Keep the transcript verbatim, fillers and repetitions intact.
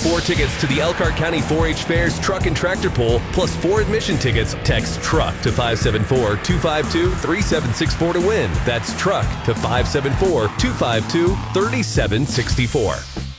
four tickets to the Elkhart County four H Fairs Truck and Tractor Pull, plus four admission tickets. Text TRUCK to five seven four, two five two, three seven six four to win. That's TRUCK to five seven four, two five two, three seven six four.